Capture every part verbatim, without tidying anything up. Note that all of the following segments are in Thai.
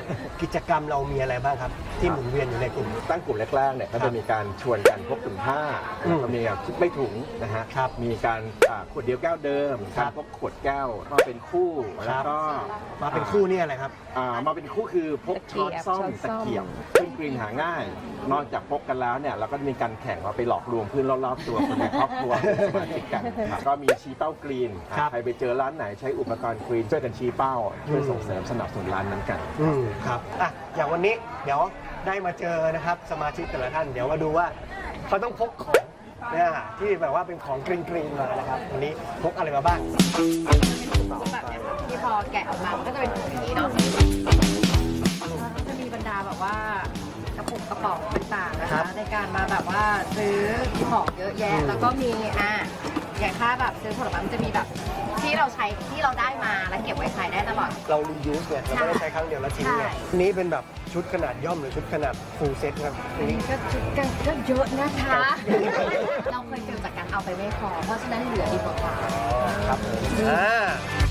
กิจกรรมเรามีอะไรบ้างครับที่หมุนเวียนอยู่ในกลุ่มตั้งกลุ่มแรกๆเนี่ยก็จะมีการชวนกันพกถุงผ้าแล้วก็มีการคิดไม่ถุงนะฮะมีการขวดเดียวแก้วเดิมการพกขวดแก้วมาเป็นคู่แล้วก็มาเป็นคู่นี่อะไรครับมาเป็นคู่คือพกช้อนส้อมตะเกียบซึ่งกรีนหาง่ายนอกจากพกกันแล้วเนี่ยเราก็มีการแข่งว่าไปหลอกลวงเพื่อนรอบๆตัวคนในครอบครัวสมาชิกกันก็มีชี้เป้ากรีนใครไปเจอร้านไหนใช้อุปกรณ์กรีนช่วยกันชี้เป้าช่วยส่งเสริมสนับสนุนร้านนั้นกันอืมครับอ่ะอย่างวันนี้เดี๋ยวได้มาเจอนะครับสมาชิกแต่ละท่านเดี๋ยวมาดูว่าเขาต้องพกของเนี่ยที่แบบว่าเป็นของกรีนกรีนมานะครับวันนี้พกอะไรมาบ้างแบบนี้ค่ะที่พอแกะออกมาก็จะเป็นอย่างนี้เนาะก็จะมีบรรดาแบบว่ากระปุกกระป๋องต่างๆนะคะในการมาแบบว่าซื้อของเยอะแยะแล้วก็มีอ่ะอย่างถ้าแบบซื้อผลไม้มันจะมีแบบที่เราใช้ที่เราได้มาแล้วเก็บไว้ใช้ได้ตลอดเรารียูสเนี่ยเราไม่ได้ใช้ครั้งเดียวแล้วทิ้งเนี่ยนี้เป็นแบบชุดขนาดย่อมหรือชุดขนาดฟูลเซ็ตครับอันนี้ก็ชุดกันก็เยอะนะคะเราเคยเจอจากการเอาไปไม่พอเพราะฉะนั้นเหลือดีกว่าครับอ่า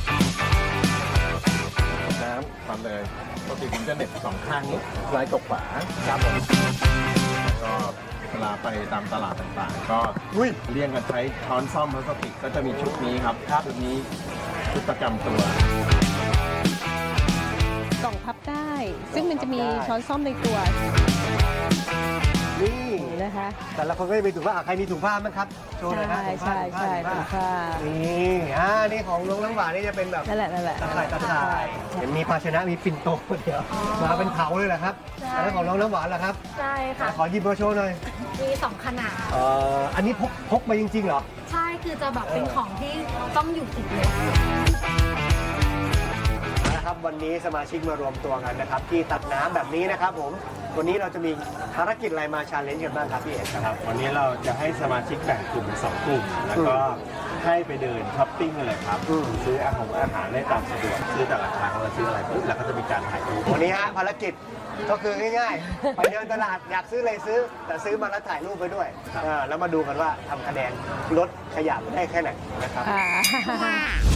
น้ำทำเลยปกติผมจะเน็ตสองข้างนี้ซ้ายกับขวาครับผมก็เวลาไปตามตลาดต่างๆก็เลี่ยงกันใช้ช้อนซ่อมพลาสติกก็จะมีชุดนี้ครับชุดนี้ชุดประจำตัวกล่องพับได้ซึ่งมันจะมีช้อนซ่อมในตัวนี่นะคะแต่ละคนก็จะมีถุงผ้าใครมีถุงผ้าไหมครับโชว์หน่อยนะใช่ใช่ถุงผ้านี่อ่านี่ของน้องน้ำหวานนี่จะเป็นแบบนั่นแหละนั่นแหละตะข่ายตะข่ายเห็นมีภาชนะมีปิ่นโตเดียวมาเป็นเผาเลยแหละครับแล้วของน้องน้ำหวานล่ะครับใช่ค่ะขอหยิบมาโชว์หน่อยมีสองขนาดเอ่ออันนี้พกพกมาจริงๆเหรอใช่คือจะแบบเป็นของที่ต้องอยู่ติดเลยนะครับวันนี้สมาชิกมารวมตัวกันนะครับที่ตักน้ำแบบนี้นะครับผมวันนี้เราจะมีภารกิจอะไรมาชาเลนจ์กันบ้างครับพี่เอกครับวันนี้เราจะให้สมาชิกแบ่งกลุ่มเป็นสองกลุ่มแล้วก็ให้ไปเดินช้อปปิ้งกันเลยครับซื้ออาหารอาหารได้ตามสะดวกซื้อแต่ละครั้งเราซื้ออะไรปุ๊บแล้วก็จะมีการถ่ายรูปวันนี้ฮะภารกิจก็คือง่ายๆไปเดินตลาดอยากซื้ออะไรซื้อแต่ซื้อมาแล้วถ่ายรูปไปด้วยแล้วมาดูกันว่าทำคะแนนลดขยะได้แค่ไหนนะครับ